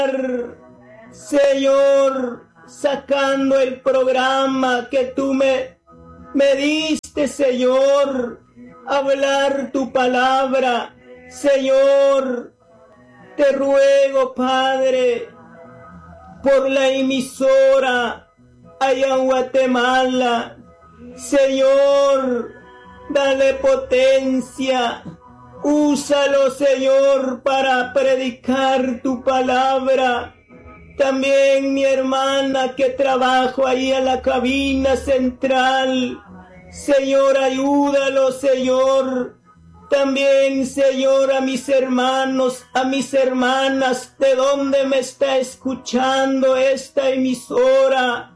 Señor, sacando el programa que tú me diste, Señor, hablar tu palabra. Señor, te ruego, Padre, por la emisora allá en Guatemala. Señor, dale potencia. Úsalo, Señor, para predicar tu palabra. También mi hermana que trabajo ahí en la cabina central. Señor, ayúdalo, Señor. También, Señor, a mis hermanos, a mis hermanas, de donde me está escuchando esta emisora.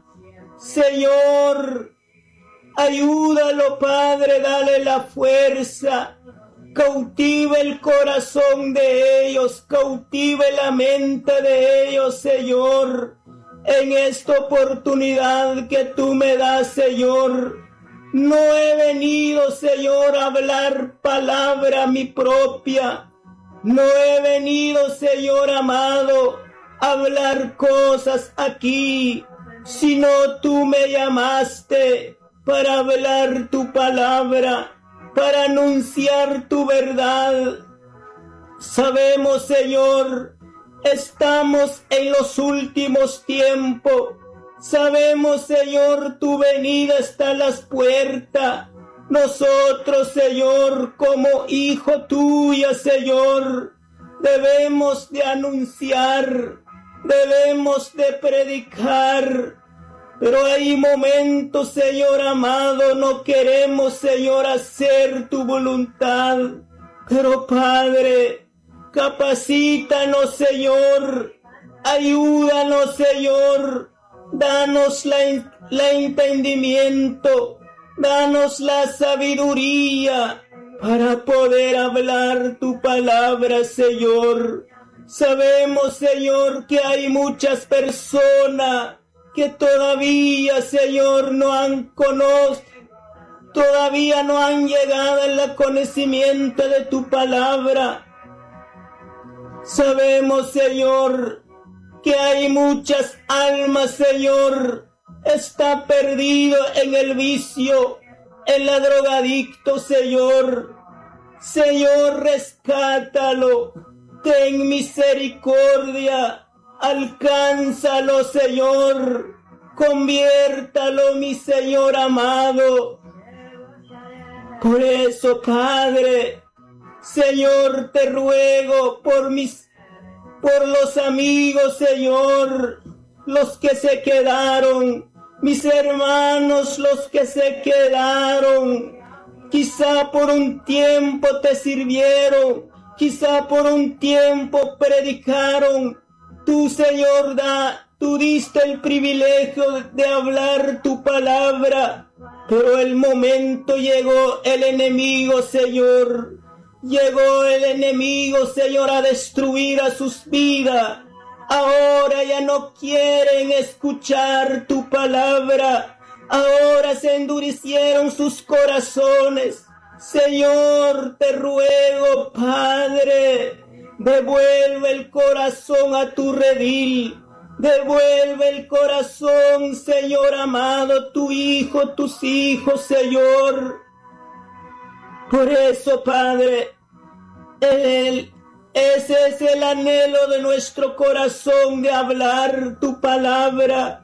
Señor, ayúdalo, Padre, dale la fuerza. Cautive el corazón de ellos, cautive la mente de ellos, Señor, en esta oportunidad que tú me das, Señor. No he venido, Señor, a hablar palabra mi propia. No he venido, Señor amado, a hablar cosas aquí, sino tú me llamaste para hablar tu palabra, para anunciar tu verdad. Sabemos, Señor, estamos en los últimos tiempos. Sabemos, Señor, tu venida está a las puertas. Nosotros, Señor, como hijo tuya, Señor, debemos de anunciar, debemos de predicar. Pero hay momentos, Señor amado, no queremos, Señor, hacer tu voluntad. Pero, Padre, capacítanos, Señor. Ayúdanos, Señor. Danos la entendimiento. Danos la sabiduría para poder hablar tu palabra, Señor. Sabemos, Señor, que hay muchas personas que todavía, Señor, todavía no han llegado al conocimiento de tu palabra. Sabemos, Señor, que hay muchas almas, Señor, está perdido en el vicio, en la drogadicto, Señor. Señor, rescátalo, ten misericordia. Alcánzalo, Señor, conviértalo, mi Señor amado. Por eso, Padre, Señor, te ruego por los amigos, Señor, los que se quedaron, mis hermanos, los que se quedaron. Quizá por un tiempo te sirvieron, quizá por un tiempo predicaron. Tú, Señor, tú diste el privilegio de hablar tu palabra, pero el momento llegó el enemigo, Señor. Llegó el enemigo, Señor, a destruir a sus vidas. Ahora ya no quieren escuchar tu palabra. Ahora se endurecieron sus corazones. Señor, te ruego, Padre, devuelve el corazón a tu redil. Devuelve el corazón, Señor amado, tu hijo, tus hijos, Señor. Por eso, Padre, ese es el anhelo de nuestro corazón, de hablar tu palabra.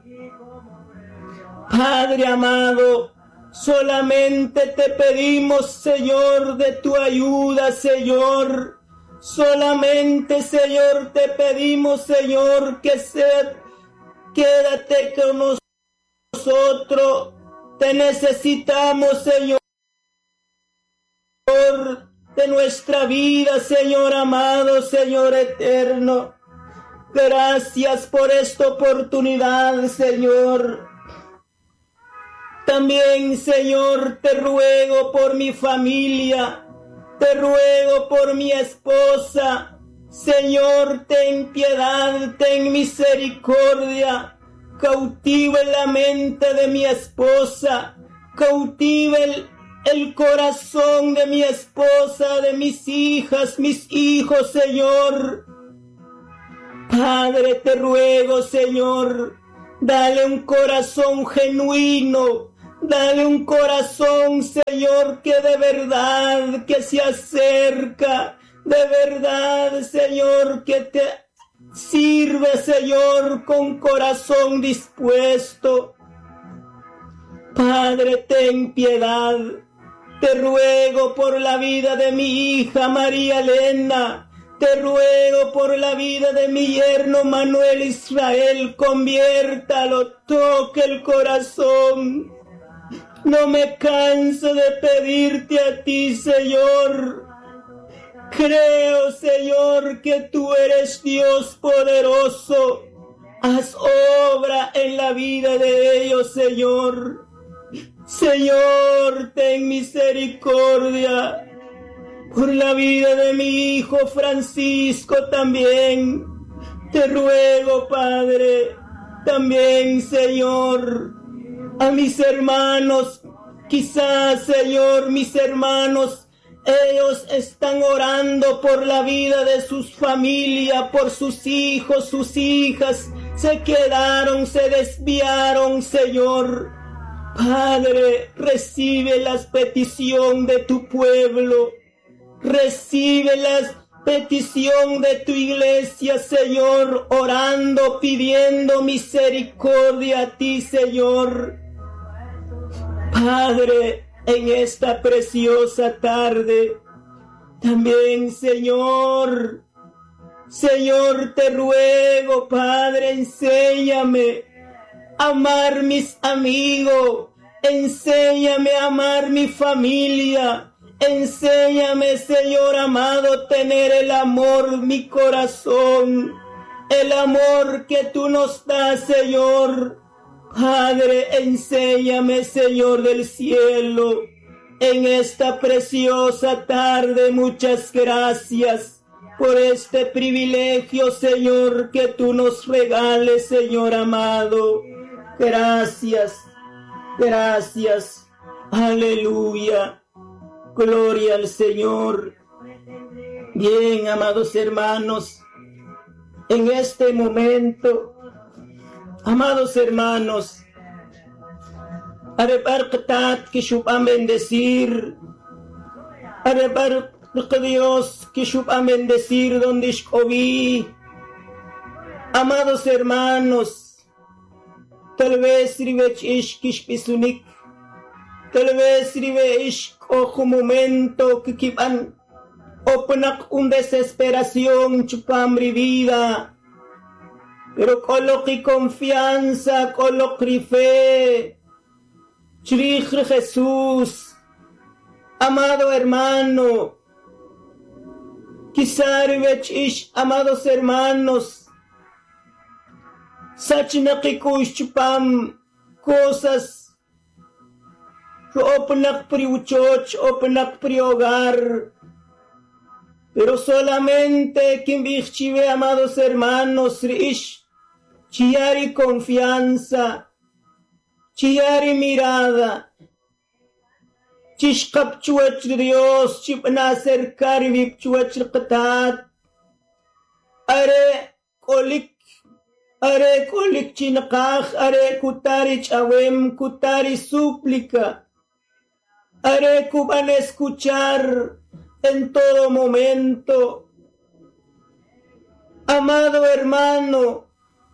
Padre amado, solamente te pedimos, Señor, de tu ayuda, Señor. Solamente, Señor, te pedimos, Señor, quédate con nosotros. Te necesitamos, Señor, de nuestra vida, Señor amado, Señor eterno. Gracias por esta oportunidad, Señor. También, Señor, te ruego por mi familia, te ruego por mi esposa. Señor, ten piedad, ten misericordia. Cautive la mente de mi esposa, cautive el corazón de mi esposa, de mis hijas, mis hijos, Señor. Padre, te ruego, Señor, dale un corazón genuino, dale un corazón, Señor, que de verdad, que se acerca, de verdad, Señor, que te sirve, Señor, con corazón dispuesto. Padre, ten piedad. Te ruego por la vida de mi hija María Elena. Te ruego por la vida de mi yerno Manuel Israel. Conviértalo, toque el corazón. No me canso de pedirte a ti, Señor. Creo, Señor, que tú eres Dios poderoso. Haz obra en la vida de ellos, Señor. Señor, ten misericordia por la vida de mi hijo Francisco también. Te ruego, Padre, también, Señor, a mis hermanos, quizás, Señor, mis hermanos, ellos están orando por la vida de sus familias, por sus hijos, sus hijas, se quedaron, se desviaron, Señor. Padre, recibe las peticiones de tu pueblo, recibe las petición de tu iglesia, Señor, orando, pidiendo misericordia a ti, Señor. Padre, en esta preciosa tarde, también, Señor, te ruego, Padre, enséñame a amar mis amigos, enséñame a amar mi familia, enséñame, Señor amado, tener el amor, mi corazón, el amor que tú nos das, Señor. Padre, enséñame, Señor del cielo, en esta preciosa tarde. Muchas gracias por este privilegio, Señor, que tú nos regales, Señor amado. Gracias, gracias, aleluya, gloria al Señor. Bien, amados hermanos, en este momento, amados hermanos, Arebarqtat que shubam bendecir, Dios que shubam bendecir donde ishkovi. Amados hermanos, tal vez rivech ish kishpisunik, tal vez rive ish cojo momento que kiban opnak un desesperación chupamri vida. Pero coloqui confianza, coloqui fe. Chirich Jesús, amado hermano, Kisarivech ish, amados hermanos, Sachinakikush chupam, cosas, openak priuchoch, openak priogar, pero solamente Kimbichive, amados hermanos, Rish, Chiari confianza, Chiari mirada, Chishkapchuach Dios, Chipna acercar Vipchuach Qatat, Are kolik chinakaj, are kutari chawem, kutari súplica, are kuban escuchar en todo momento. Amado hermano,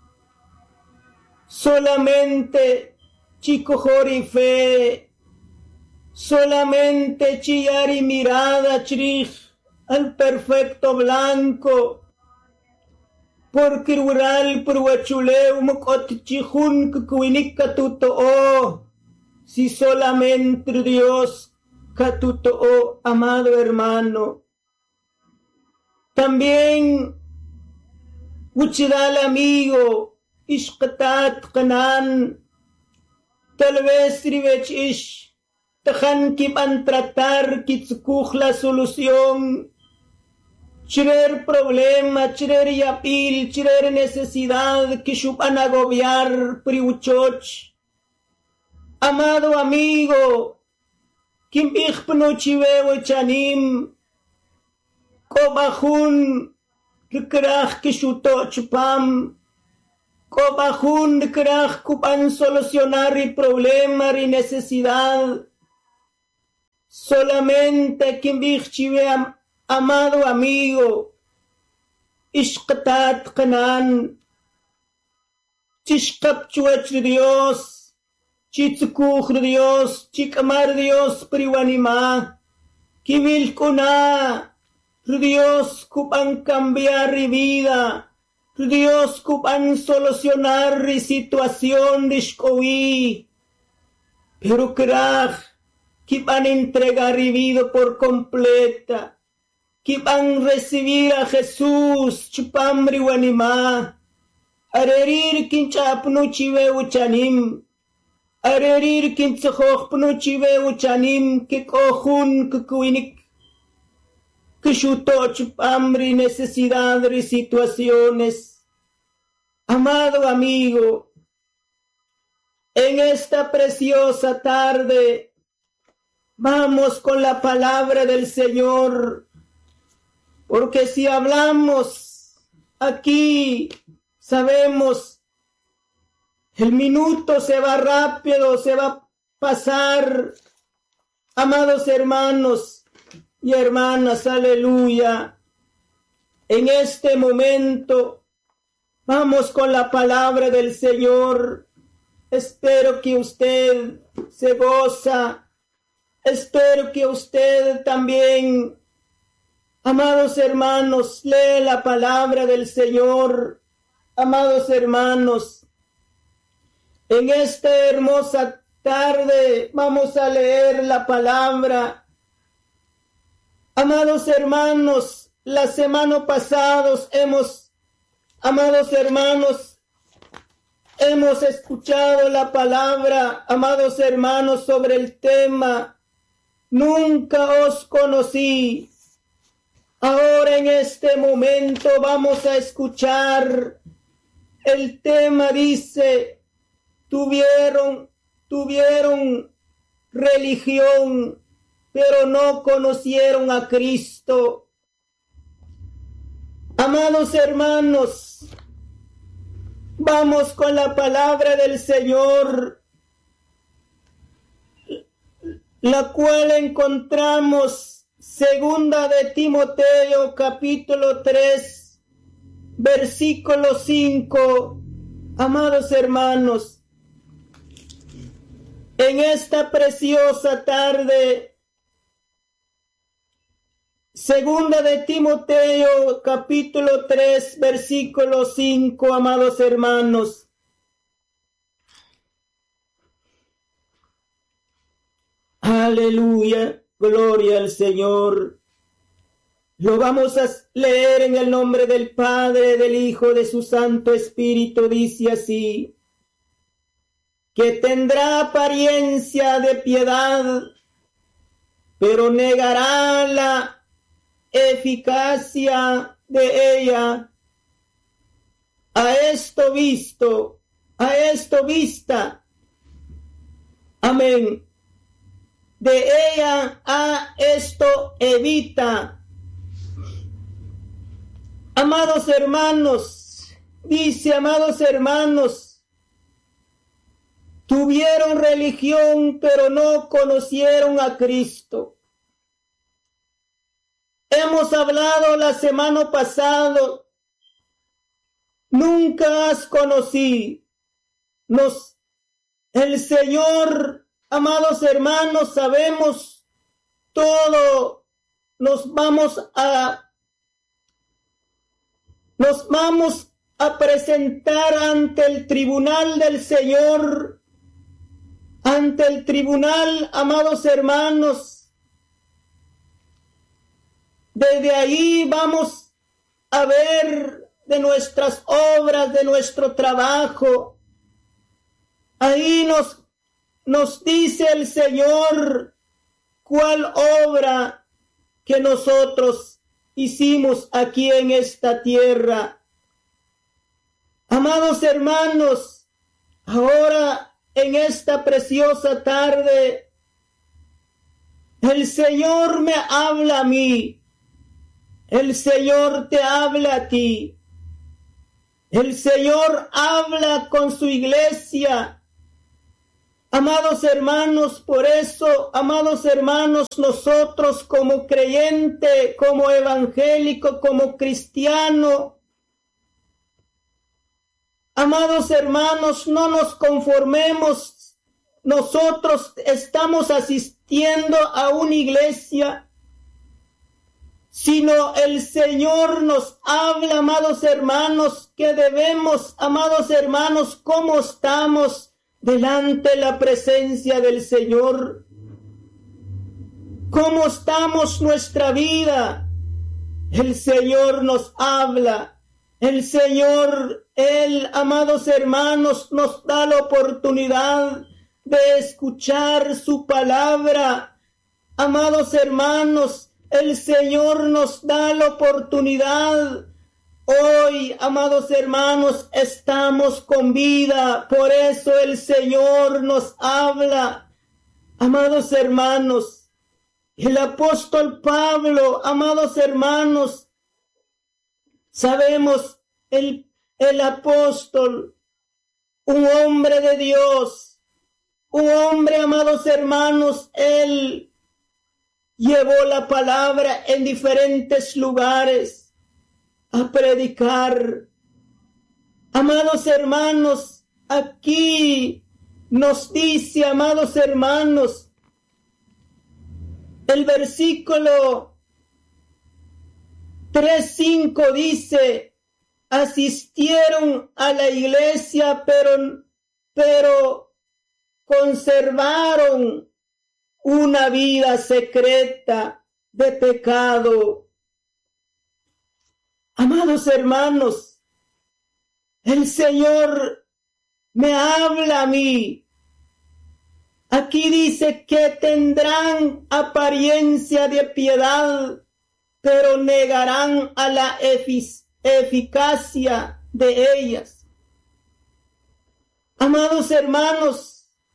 solamente chico jorife, solamente chillari mirada chrij al perfecto blanco, porque rural pruachuleu mukot chijun kukuinik katuto, si solamente Dios katuto, amado hermano. También Uchidal amigo, Ishqatat Qanan, tal vez Rivech Ish, Tajan Kiban tratar Kitsukuj la solución, Chirer problema, chirer yapil, chirer necesidad, Kishupan agobiar Priuchoch. Amado amigo, Kimbijpno Chiveo Chanim, Kobajun, Krach kishuto chupam. Kobajun krach kupan solucionar el problema y necesidad. Solamente quien bichive amado amigo. Ishqatat kanan. Chishkap chuach Dios. Chitsukuj Dios. Chikamar Dios priwanima. Kibil kuna. Dios kupan cambiar mi vida. Dios kupan solucionar mi situación de pero krach kipan entregar mi vida por completa. Kipan recibir a Jesús chupamri wanima. Arerir kinchapnu chive uchanim. Arerir kinchapnu chive uchanim kikohun kukuinik. Kishutoch, hambre y necesidad y situaciones. Amado amigo, en esta preciosa tarde vamos con la palabra del Señor, porque si hablamos aquí, sabemos, el minuto se va rápido, se va a pasar, amados hermanos y hermanas, aleluya. En este momento vamos con la palabra del Señor. Espero que usted se goza. Espero que usted también, amados hermanos, lee la palabra del Señor. Amados hermanos, en esta hermosa tarde vamos a leer la palabra. Amados hermanos, la semana pasada hemos escuchado la palabra, amados hermanos, sobre el tema, nunca os conocí. Ahora en este momento vamos a escuchar el tema, dice, tuvieron religión, pero no conocieron a Cristo. Amados hermanos, vamos con la palabra del Señor, la cual encontramos segunda de Timoteo capítulo 3, versículo 5. Amados hermanos, en esta preciosa tarde, segunda de Timoteo, capítulo 3, versículo 5, amados hermanos. Aleluya, gloria al Señor. Lo vamos a leer en el nombre del Padre, del Hijo, de su Santo Espíritu. Dice así: que tendrá apariencia de piedad, pero negará la eficacia de ella. A esto vista. Amén. De ella a esto evita. Amados hermanos, dice, amados hermanos, tuvieron religión, pero no conocieron a Cristo. Hemos hablado la semana pasada, nunca has conocido. El Señor, amados hermanos, sabemos todo. Nos vamos a presentar ante el tribunal del Señor, ante el tribunal, amados hermanos. Desde ahí vamos a ver de nuestras obras, de nuestro trabajo. Ahí nos dice el Señor cuál obra que nosotros hicimos aquí en esta tierra. Amados hermanos, ahora en esta preciosa tarde, el Señor me habla a mí. El Señor te habla a ti. El Señor habla con su iglesia. Amados hermanos, por eso, amados hermanos, nosotros como creyente, como evangélico, como cristiano, amados hermanos, no nos conformemos. Nosotros estamos asistiendo a una iglesia, sino el Señor nos habla, amados hermanos, que debemos, amados hermanos, cómo estamos delante de la presencia del Señor. ¿Cómo estamos nuestra vida? El Señor nos habla. El Señor, Él, amados hermanos, nos da la oportunidad de escuchar su palabra. Amados hermanos, el Señor nos da la oportunidad. Hoy, amados hermanos, estamos con vida. Por eso el Señor nos habla. Amados hermanos, el apóstol Pablo, amados hermanos, sabemos el apóstol, un hombre de Dios, un hombre, amados hermanos, él llevó la palabra en diferentes lugares a predicar. Amados hermanos, aquí nos dice, amados hermanos, el versículo 3:5 dice: asistieron a la iglesia, pero conservaron una vida secreta de pecado. Amados hermanos, el Señor me habla a mí. Aquí dice que tendrán apariencia de piedad, pero negarán a la eficacia de ellas. Amados hermanos,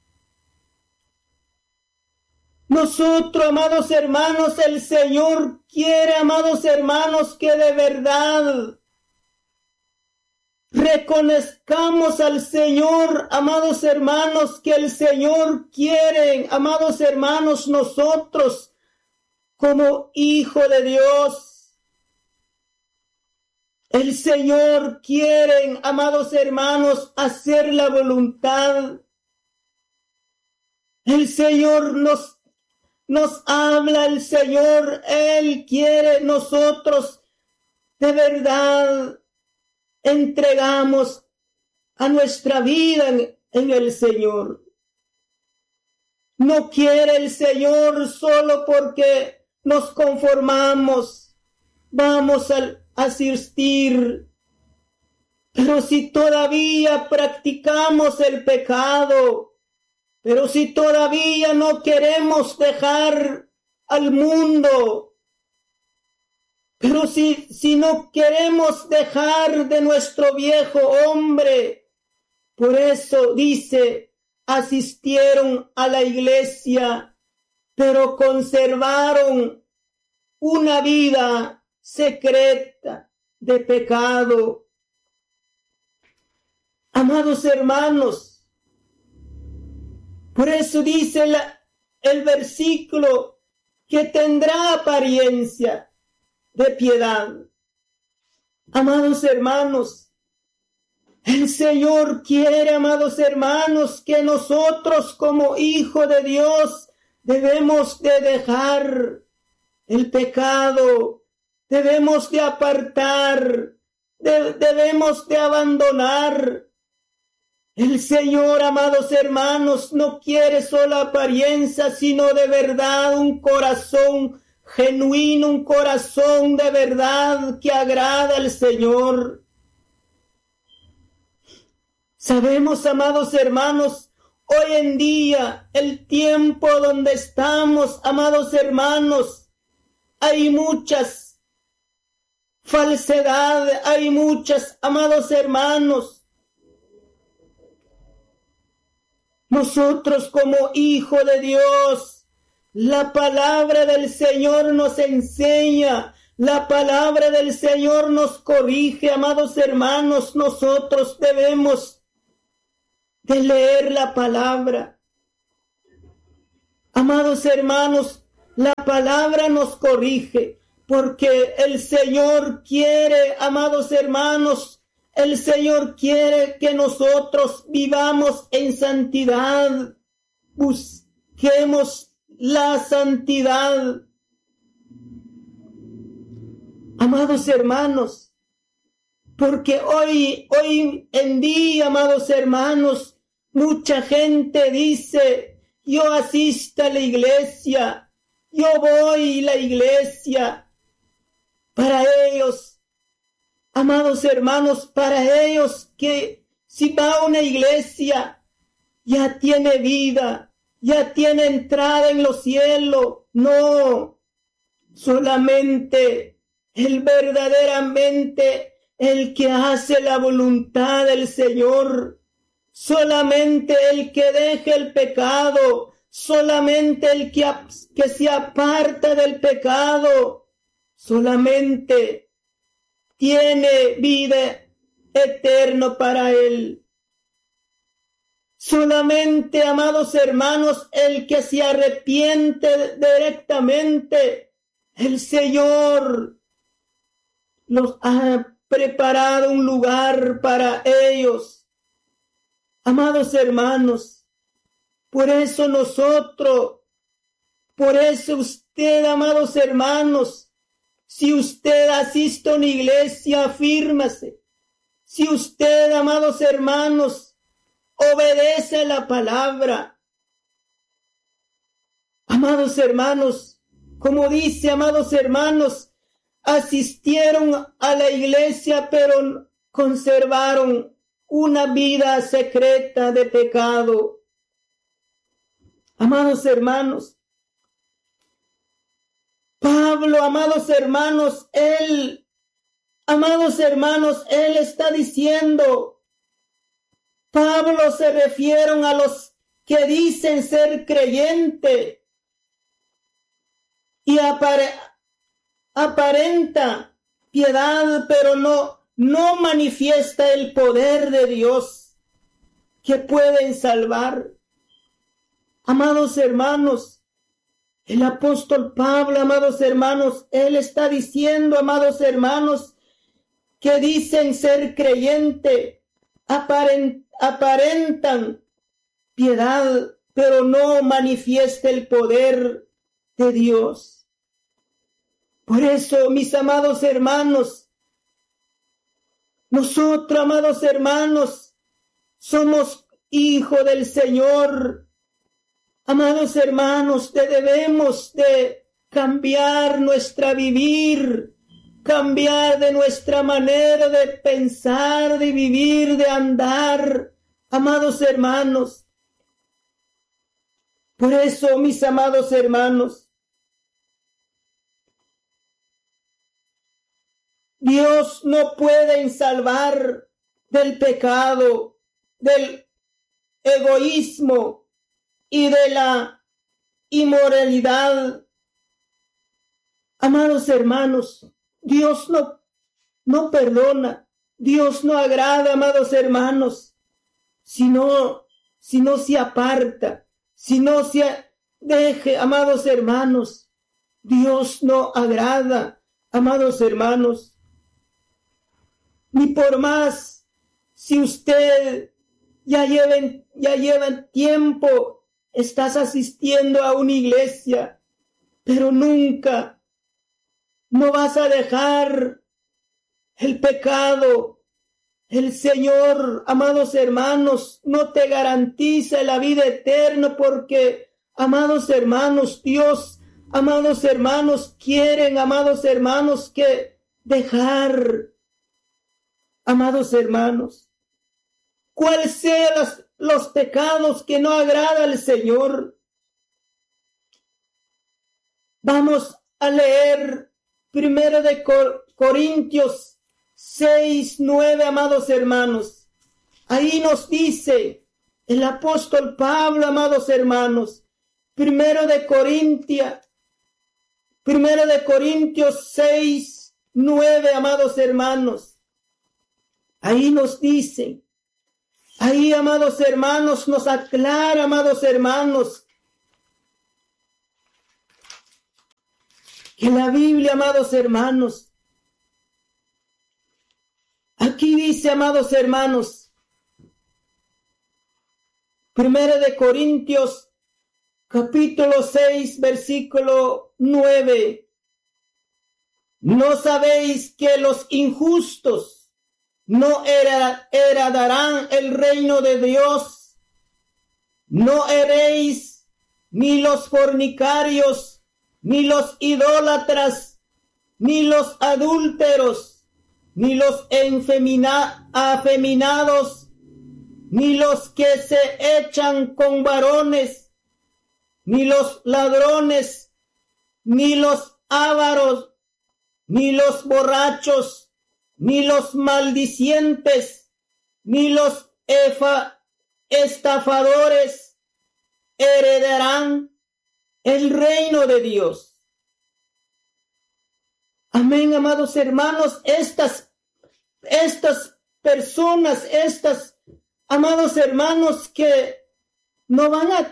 nosotros, amados hermanos, el Señor quiere, amados hermanos, que de verdad reconozcamos al Señor, amados hermanos, que el Señor quiere, amados hermanos, nosotros como hijo de Dios. El Señor quiere, amados hermanos, hacer la voluntad. El Señor nos habla, el Señor, Él quiere, nosotros de verdad entregamos a nuestra vida en el Señor. No quiere el Señor solo porque nos conformamos, vamos a asistir, pero si todavía practicamos el pecado, pero si todavía no queremos dejar al mundo, pero si no queremos dejar de nuestro viejo hombre, por eso dice, asistieron a la iglesia, pero conservaron una vida secreta de pecado. Amados hermanos, por eso dice el versículo que tendrá apariencia de piedad. Amados hermanos, el Señor quiere, amados hermanos, que nosotros como hijos de Dios debemos de dejar el pecado, debemos de apartar, debemos de abandonar. El Señor, amados hermanos, no quiere solo apariencia, sino de verdad un corazón genuino, un corazón de verdad que agrada al Señor. Sabemos, amados hermanos, hoy en día, el tiempo donde estamos, amados hermanos, hay muchas falsedades, hay muchas, amados hermanos. Nosotros como hijos de Dios, la palabra del Señor nos enseña, La palabra del Señor nos corrige, amados hermanos. Nosotros debemos de leer la palabra. Amados hermanos, la palabra nos corrige, porque el Señor quiere, amados hermanos, el Señor quiere que nosotros vivamos en santidad. Busquemos la santidad. Amados hermanos, porque hoy en día, amados hermanos, mucha gente dice: yo asisto a la iglesia, yo voy a la iglesia. Para ellos, amados hermanos, para ellos que si va a una iglesia ya tiene vida, ya tiene entrada en los cielos. No, solamente verdaderamente el que hace la voluntad del Señor, solamente el que deja el pecado, solamente el que se aparta del pecado, solamente tiene vida eterna para él. Solamente, amados hermanos, el que se arrepiente directamente, el Señor los ha preparado un lugar para ellos. Amados hermanos, por eso usted, amados hermanos, si usted asiste a una iglesia, afírmase. Si usted, amados hermanos, obedece la palabra. Amados hermanos, como dice, amados hermanos, asistieron a la iglesia, pero conservaron una vida secreta de pecado. Amados hermanos, Pablo, amados hermanos, él está diciendo, Pablo se refiere a los que dicen ser creyentes y aparenta piedad, pero no manifiesta el poder de Dios que pueden salvar. Amados hermanos, el apóstol Pablo, amados hermanos, él está diciendo, amados hermanos, que dicen ser creyente, aparentan piedad, pero no manifiesta el poder de Dios. Por eso, mis amados hermanos, nosotros, amados hermanos, somos hijos del Señor. Amados hermanos, debemos de cambiar nuestra vivir, cambiar de nuestra manera de pensar, de vivir, de andar. Amados hermanos, por eso, mis amados hermanos, Dios no puede salvar del pecado, del egoísmo y de la inmoralidad. Amados hermanos, Dios no perdona, Dios no agrada, amados hermanos, si no se aparta, si no se deje, amados hermanos, Dios no agrada, amados hermanos. Ni por más, si usted ya lleva tiempo, estás asistiendo a una iglesia, pero nunca no vas a dejar el pecado. El Señor, amados hermanos, no te garantiza la vida eterna porque, amados hermanos, Dios, amados hermanos, quieren, amados hermanos, que dejar, amados hermanos, cuáles sean los pecados que no agrada al Señor. Vamos a leer 1 de Corintios 6:9, amados hermanos. Ahí nos dice el apóstol Pablo, amados hermanos, 1 de Corintios Primera de Corintios 6, 9, amados hermanos. Ahí nos dice, ahí, amados hermanos, nos aclara, amados hermanos, que la Biblia, amados hermanos, aquí dice, amados hermanos, Primera de Corintios, capítulo 6, versículo 9. ¿No sabéis que los injustos no heredarán el reino de Dios? No heréis ni los fornicarios, ni los idólatras, ni los adúlteros, ni los afeminados, ni los que se echan con varones, ni los ladrones, ni los ávaros, ni los borrachos, ni los maldicientes, ni los estafadores heredarán el reino de Dios. Amén, amados hermanos, estas personas, amados hermanos, que no van a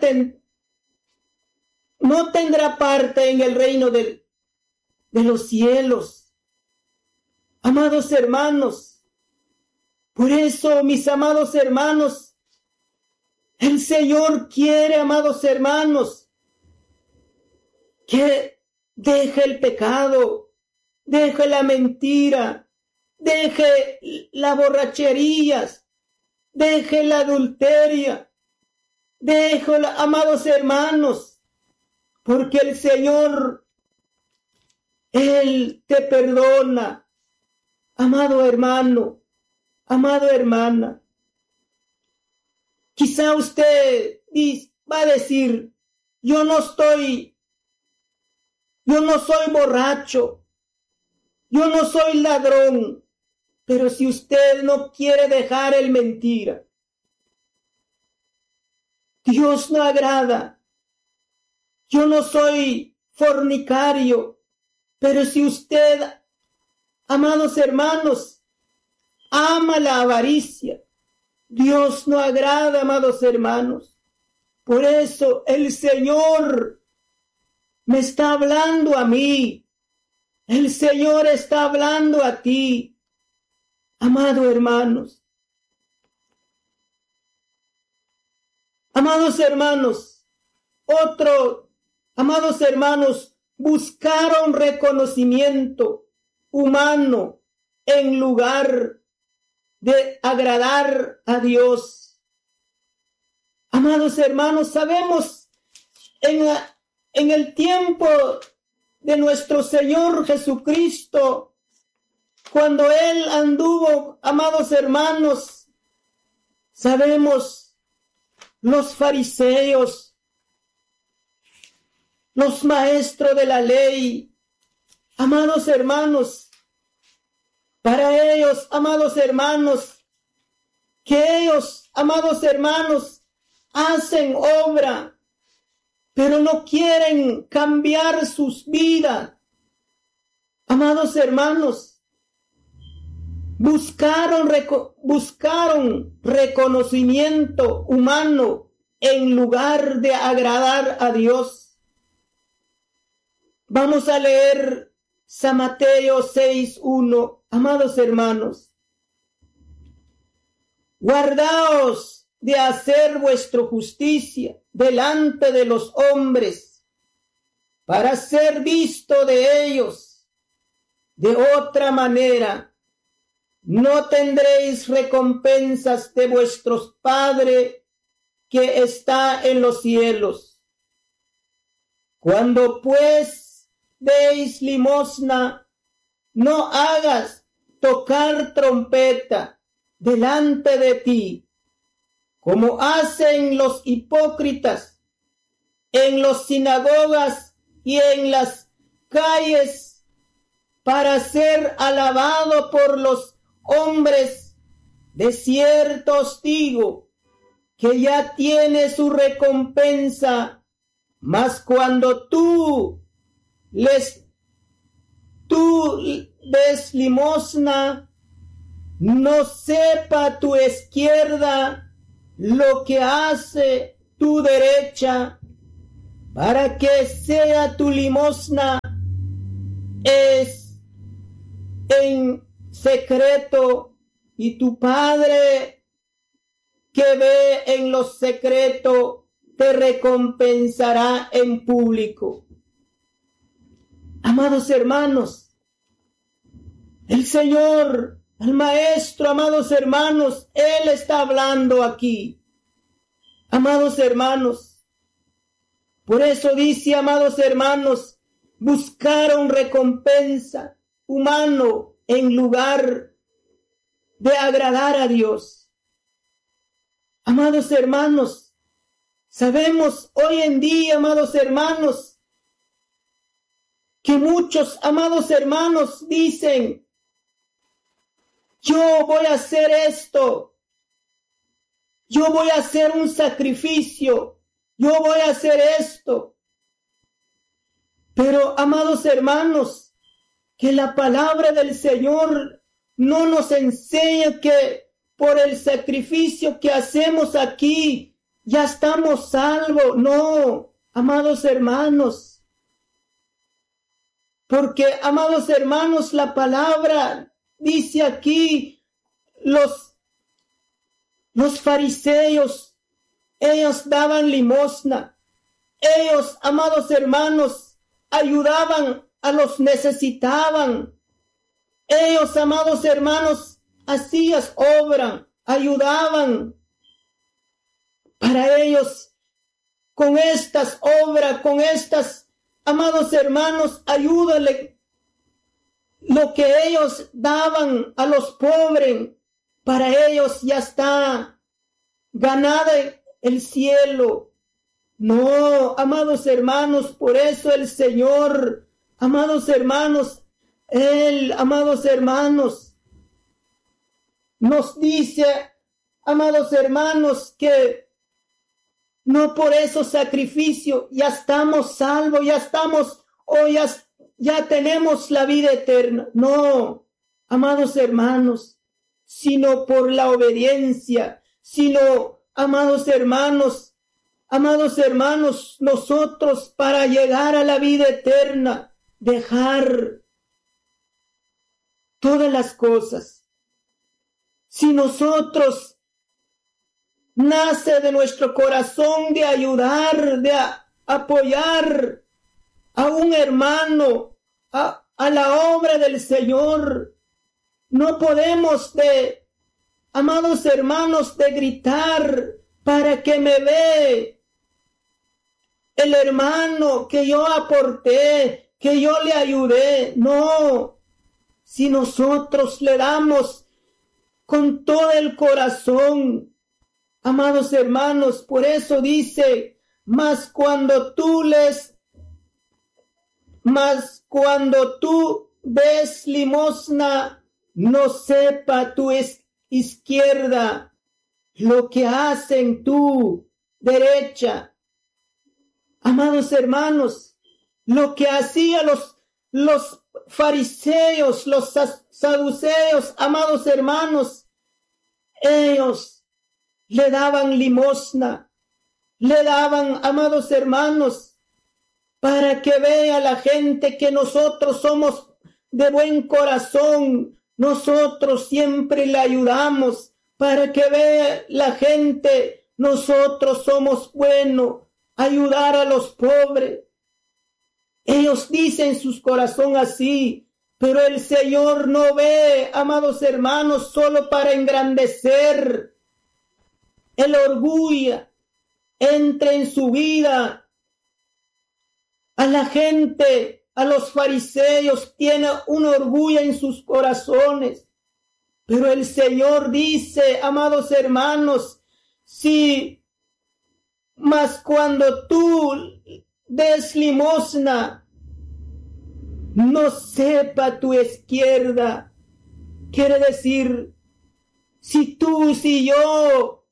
no tendrá parte en el reino de los cielos. Amados hermanos, por eso, mis amados hermanos, el Señor quiere, amados hermanos, que deje el pecado, deje la mentira, deje las borracherías, deje la adulteria, déjala, amados hermanos, porque el Señor, Él te perdona, amado hermano, amada hermana. Quizá usted va a decir, yo no soy borracho, yo no soy ladrón. Pero si usted no quiere dejar el mentira, Dios no agrada. Yo no soy fornicario, pero si usted, amados hermanos, ama la avaricia, Dios no agrada, amados hermanos. Por eso el Señor me está hablando a mí. El Señor está hablando a ti. Amados hermanos, amados hermanos, buscaron reconocimiento humano en lugar de agradar a Dios. Amados hermanos, sabemos en el tiempo de nuestro Señor Jesucristo, cuando Él anduvo, amados hermanos, sabemos, los fariseos, los maestros de la ley, amados hermanos, para ellos, amados hermanos, que ellos, amados hermanos, hacen obra, pero no quieren cambiar sus vidas. Amados hermanos, buscaron reconocimiento humano en lugar de agradar a Dios. Vamos a leer San Mateo 6:1. Amados hermanos, guardaos de hacer vuestra justicia delante de los hombres, para ser visto de ellos. De otra manera, no tendréis recompensas de vuestros Padre que está en los cielos. Cuando pues deis limosna, no hagas tocar trompeta delante de ti, como hacen los hipócritas en las sinagogas y en las calles, para ser alabado por los hombres. De cierto os digo que ya tiene su recompensa. Mas cuando tú les tú des limosna, no sepa tu izquierda lo que hace tu derecha, para que sea tu limosna es en secreto, y tu Padre que ve en lo secreto te recompensará en público. Amados hermanos, el Señor, el Maestro, amados hermanos, Él está hablando aquí. Amados hermanos, por eso dice, amados hermanos, buscaron recompensa humano en lugar de agradar a Dios. Amados hermanos, sabemos hoy en día, amados hermanos, que muchos, amados hermanos, dicen, yo voy a hacer esto, yo voy a hacer un sacrificio, yo voy a hacer esto. Pero, amados hermanos, que la palabra del Señor no nos enseña que por el sacrificio que hacemos aquí ya estamos salvos. No, amados hermanos. Porque, amados hermanos, la palabra dice aquí, los fariseos, ellos daban limosna. Ellos, amados hermanos, ayudaban a los necesitaban. Ellos, amados hermanos, hacían obra, ayudaban. Para ellos, con estas obras, con estas, amados hermanos, ayúdale. Lo que ellos daban a los pobres, para ellos ya está ganada el cielo. No, amados hermanos, por eso el Señor, amados hermanos, Él, amados hermanos, nos dice, amados hermanos, que no por esos sacrificios ya estamos salvos, ya estamos, ya tenemos la vida eterna. No, amados hermanos, sino por la obediencia, sino, amados hermanos, nosotros para llegar a la vida eterna, dejar todas las cosas. Si nosotros nace de nuestro corazón de ayudar, de apoyar a un hermano, a la obra del Señor, no podemos amados hermanos, de gritar para que me vea el hermano que yo aporté, que yo le ayudé. No, si nosotros le damos con todo el corazón, amados hermanos, por eso dice, mas cuando tú des limosna, no sepa tu izquierda lo que hacen tu derecha. Amados hermanos, lo que hacían los fariseos, los saduceos, amados hermanos, ellos le daban limosna, le daban, amados hermanos, para que vea la gente que nosotros somos de buen corazón, nosotros siempre le ayudamos, para que vea la gente, nosotros somos buenos, ayudar a los pobres. Ellos dicen sus corazones así, pero el Señor no ve, amados hermanos, solo para engrandecer. El orgullo entre en su vida. A la gente, a los fariseos, tiene un orgullo en sus corazones. Pero el Señor dice, amados hermanos, mas cuando tú des limosna, no sepa tu izquierda. Quiere decir, si yo,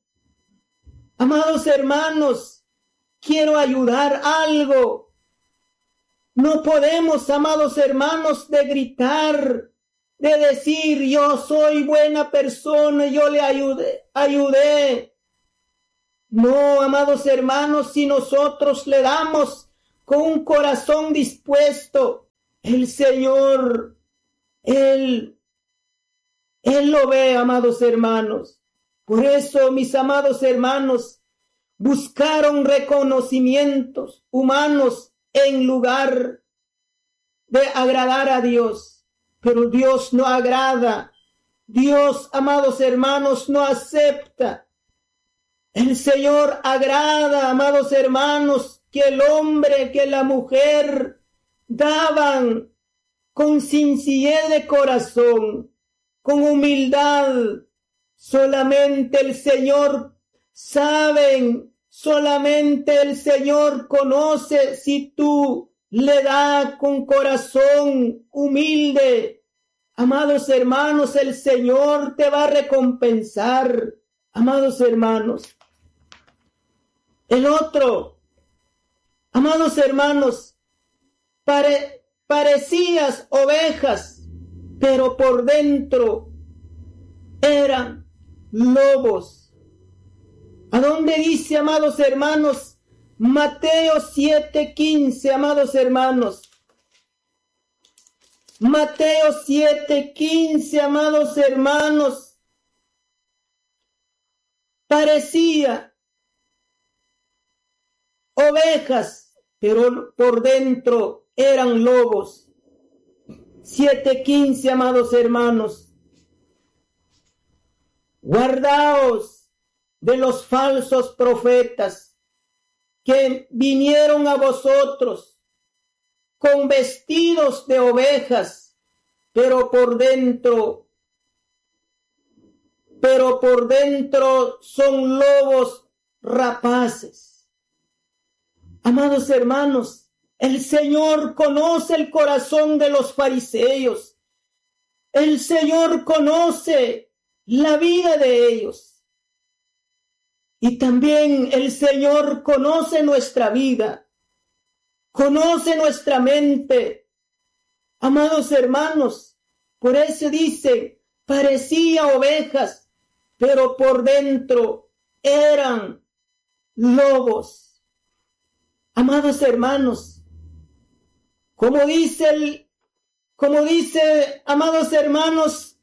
amados hermanos, quiero ayudar algo, No podemos, amados hermanos, de gritar, de decir, yo soy buena persona, yo le ayudé. No, amados hermanos, si nosotros le damos con un corazón dispuesto, el Señor, Él lo ve, amados hermanos. Por eso, mis amados hermanos, buscaron reconocimientos humanos en lugar de agradar a Dios. Pero Dios no agrada. Dios, amados hermanos, no acepta. El Señor agrada, amados hermanos, que el hombre, que la mujer daban con sencillez de corazón, con humildad. Solamente el Señor sabe, solamente el Señor conoce si tú le das con corazón humilde. Amados hermanos, el Señor te va a recompensar. Amados hermanos, el otro, amados hermanos, parecías ovejas, pero por dentro eran lobos. ¿A dónde dice, amados hermanos? Mateo 7:15, amados hermanos. Mateo 7:15, amados hermanos. Parecía ovejas, pero por dentro eran lobos. 7:15, amados hermanos. Guardaos de los falsos profetas que vinieron a vosotros con vestidos de ovejas, pero por dentro son lobos rapaces. Amados hermanos, el Señor conoce el corazón de los fariseos. El Señor conoce la vida de ellos. Y también el Señor conoce nuestra vida, conoce nuestra mente. Amados hermanos, por eso dice, parecía ovejas, pero por dentro eran lobos. Amados hermanos, como dice, amados hermanos,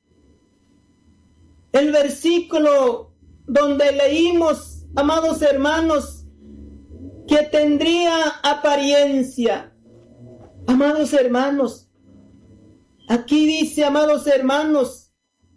el versículo donde leímos, amados hermanos, que tendría apariencia. Amados hermanos, aquí dice, amados hermanos,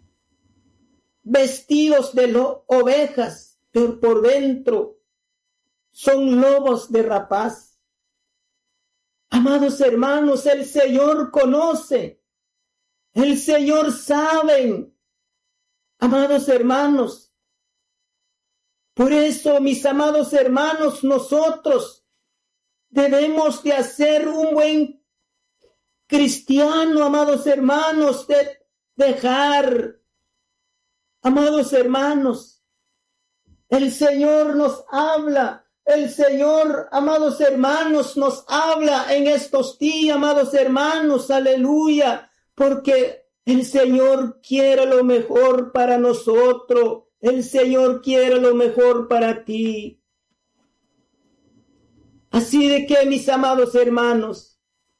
vestidos de ovejas, pero por dentro son lobos de rapaz. Amados hermanos, el Señor conoce, el Señor sabe. Amados hermanos, por eso, mis amados hermanos, nosotros debemos de hacer un buen cristiano, amados hermanos, de dejar, amados hermanos, el Señor nos habla. El Señor, amados hermanos, nos habla en estos días, amados hermanos, aleluya, porque el Señor quiere lo mejor para nosotros, el Señor quiere lo mejor para ti. Así de que, mis amados hermanos,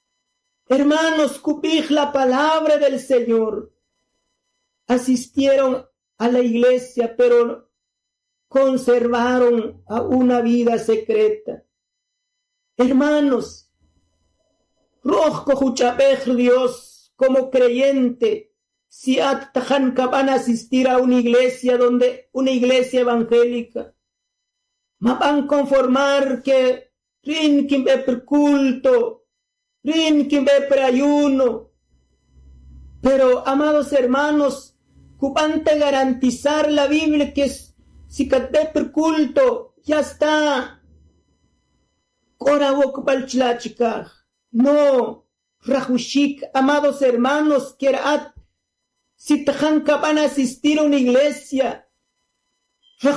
cupid la palabra del Señor, asistieron a la iglesia, pero conservaron a una vida secreta. Hermanos, Rojko Juchapej Dios, como creyente, si van a asistir a una iglesia evangélica, me van a conformar que rinkin ve per culto, rinkin ve per ayuno. Pero, amados hermanos, cupante garantizar la Biblia que es si cate per culto, ya está. No, Rajushik, amados hermanos, que si tajanka van a asistir a una iglesia,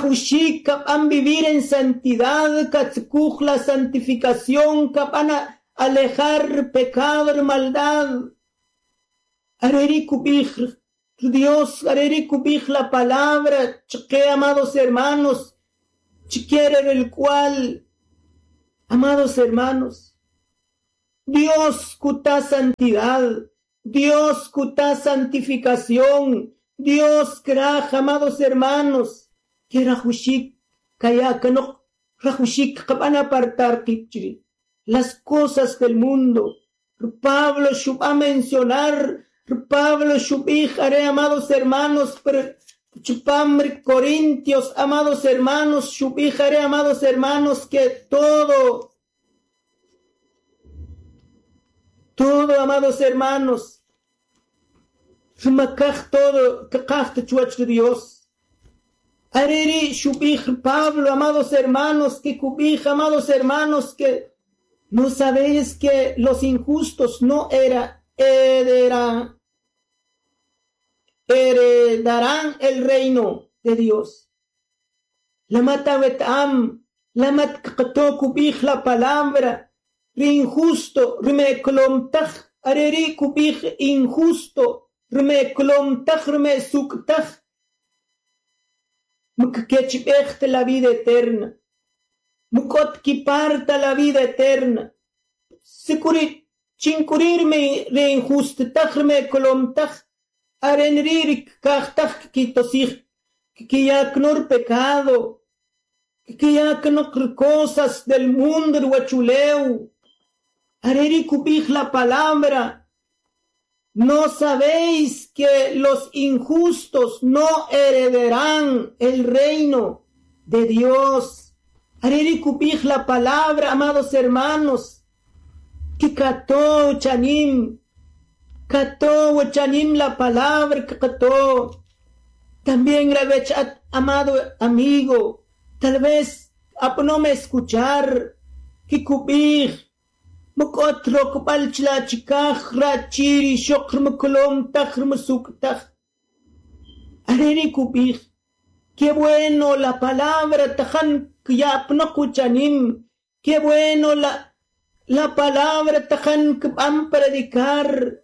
Rajushik van a vivir en santidad, Katsukuj la santificación, van a alejar pecado y maldad. Areri kubij, Dios, areri kubij la palabra, que amados hermanos, quiere del cual, amados hermanos, Dios kuta santidad, Dios kuta santificación, Dios kraj, amados hermanos, que rajushik, kayakanok, rajushik, kapan apartar kichri, las cosas del mundo. Pablo va a mencionar, Pablo shubij, haré, amados hermanos, Chupamri Corintios, amados hermanos, shubij, haré, amados hermanos, que todo, amados hermanos, todo, de Dios. Areri shubij, Pablo, amados hermanos, que kubij, amados hermanos, que no sabéis que los injustos no heredarán el reino de Dios. La matavetam, la matkato kubij, la palabra, injusto, rime klomtaj, areri kubij, injusto, rime klomtaj, rime suktaj, mukkechibechte la vida eterna. Mukot kiparta la vida eterna. Chinkurirme re injustitajme kolomtaj. Arenririk kachtaj kitosij. Kiyaknor pecado. Kiyaknor cosas del mundo huachuleu. Areri kubij la palabra. ¿No sabéis que los injustos no heredarán el reino de Dios? Areri kubij la palabra, amados hermanos, que cató chanim la palabra que cató. También Rabechat, amado amigo, tal vez no me escuchar, que kubij, mokotro kubal chla chikaj, rachiri, shokr mukolom, tajr musuktaj. Areri kubij, qué bueno la palabra, tajan ya no escuchanim, qué bueno la palabra tajan que van a predicar.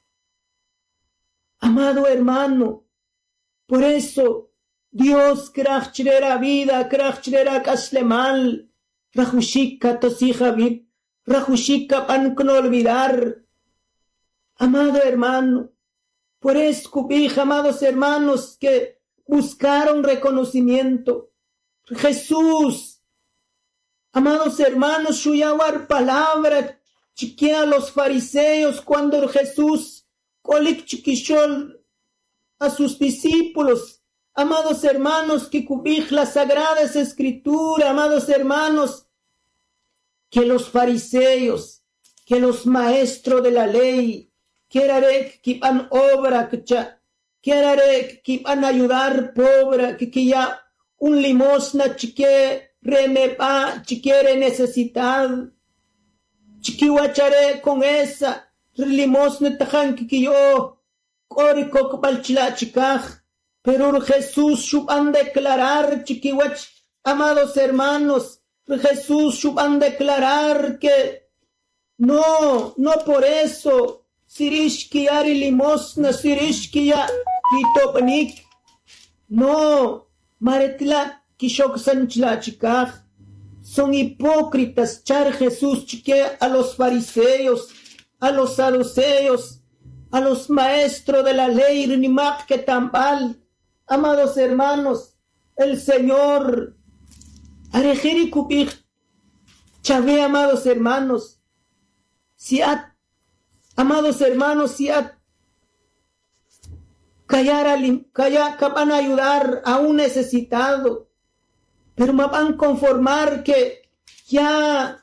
Amado hermano, por eso Dios krachera vida, krachera kaslemal, rajushika tosija vip, rajushika pan con olvidar. Amado hermano, por eso cubija, amados hermanos que buscaron reconocimiento. Jesús, amados hermanos, shuyawar palabra, chiquea a los fariseos cuando Jesús colik chiquishol a sus discípulos, amados hermanos, que cubij las sagradas escrituras, amados hermanos, que los fariseos, que los maestros de la ley, que haré que van obra, que haré que van a ayudar pobre, que ya un limosna chique remepa, chiquiere necesidad, chiquihuacharé con esa limosna tajan que yo corico copalchila chicaj, pero Jesús suban declarar chiquihuach, amados hermanos, Jesús suban declarar que no por eso sirishkiari limosna, sirishkia kitopnik, no. Maretla kishok sanchla chikaj, son hipócritas, char Jesús chique a los fariseos, a los saduceos, a los maestros de la ley, nimak que tambal. Amados hermanos, el Señor, arejiri kubij, chave, amados hermanos, amados hermanos, que van a ayudar a un necesitado, pero me van a conformar que ya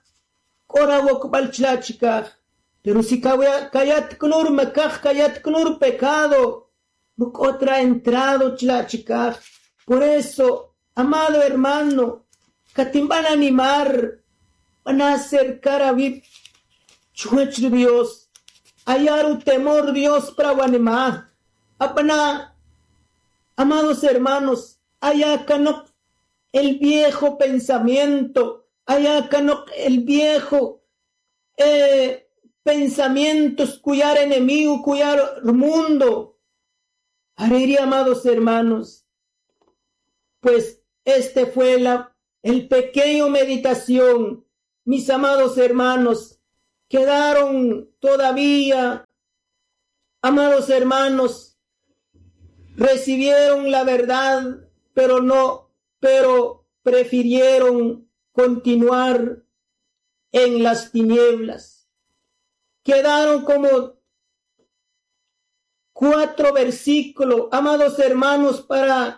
pero si kayat knur mekaj, kayat knur pecado, otra entrado chlachikaj. Por eso, amado hermano, que te van a animar, van a acercar a vivir chuech de Dios, hallar un temor Dios para guanimá. Apana, amados hermanos, allá no el viejo pensamiento, allá no el viejo pensamientos cuyo enemigo, cuyo mundo. Haré, amados hermanos, pues este fue el pequeño meditación. Mis amados hermanos, quedaron todavía, amados hermanos, recibieron la verdad, pero prefirieron continuar en las tinieblas. Quedaron como 4 versículos, amados hermanos,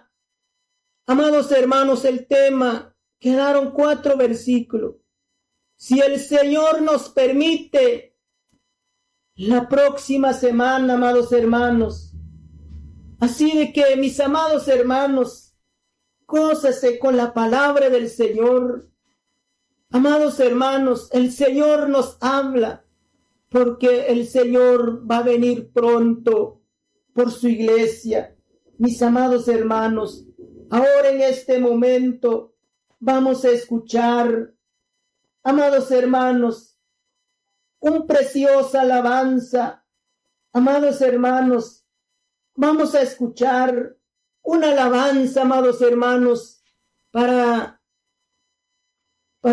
el tema, quedaron 4 versículos. Si el Señor nos permite, la próxima semana, amados hermanos. Así de que, mis amados hermanos, gózase con la palabra del Señor. Amados hermanos, el Señor nos habla, porque el Señor va a venir pronto por su iglesia. Mis amados hermanos, ahora en este momento vamos a escuchar, amados hermanos, un preciosa alabanza. Amados hermanos, vamos a escuchar una alabanza, amados hermanos, para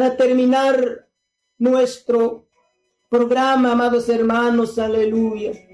terminar nuestro programa, amados hermanos. Aleluya.